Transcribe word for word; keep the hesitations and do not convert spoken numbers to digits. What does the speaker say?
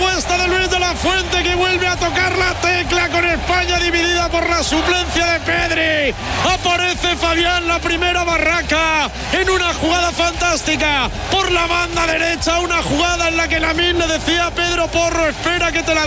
respuesta de Luis de la Fuente, que vuelve a tocar la tecla con España dividida por la suplencia de Pedri. Aparece Fabián, la primera barraca, en una jugada fantástica por la banda derecha, una jugada en la que Lamine le decía a Pedro Porro: espera que te la